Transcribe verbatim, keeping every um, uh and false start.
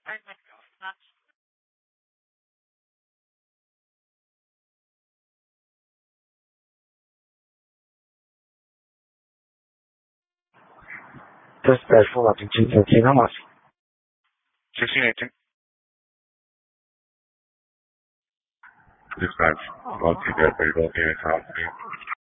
Dispatch for Washington thirteen, how much? sixteen eighteen. Dispatch, Washington thirteen, how